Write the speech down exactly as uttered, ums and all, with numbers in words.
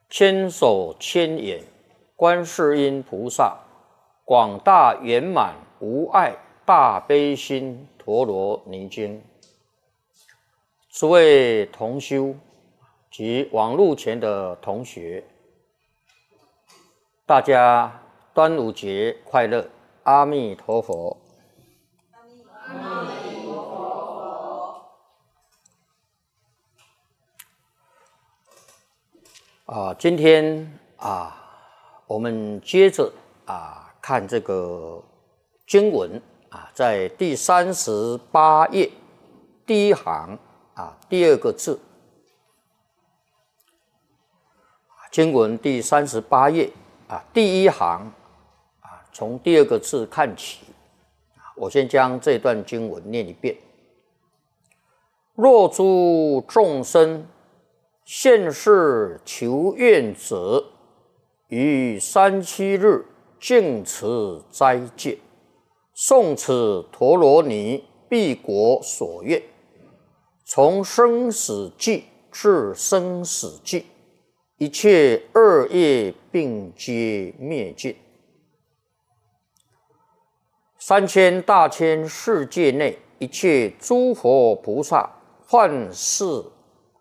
千手千眼观世音菩萨，广大圆满无碍大悲心陀罗尼经。诸位同修及网络前的同学，大家端午节快乐！阿弥陀佛。 阿弥陀佛。 啊，今天啊，我们接着啊看这个经文啊，在第三十八页第一行啊第二个字。经文第三十八页啊第一行啊，从第二个字看起。我先将这段经文念一遍：若诸众生现世求愿者，于三七日净持斋戒，诵此陀罗尼，必果所愿。从生死际至生死际，一切恶业并皆灭尽。三千大千世界内，一切诸佛菩萨幻视